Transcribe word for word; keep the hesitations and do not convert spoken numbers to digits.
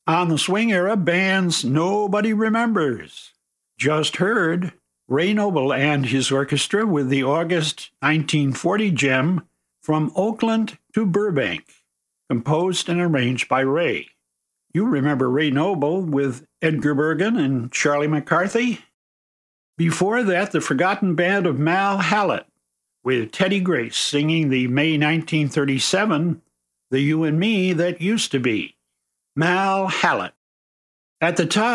On the swing era, bands nobody remembers. Just heard Ray Noble and his orchestra with the August nineteen forty gem From Oakland to Burbank, composed and arranged by Ray. You remember Ray Noble with Edgar Bergen and Charlie McCarthy? Before that, the forgotten band of Mal Hallett with Teddy Grace singing the May nineteen thirty-seven The You and Me That Used to Be. Mal Hallett. At the time,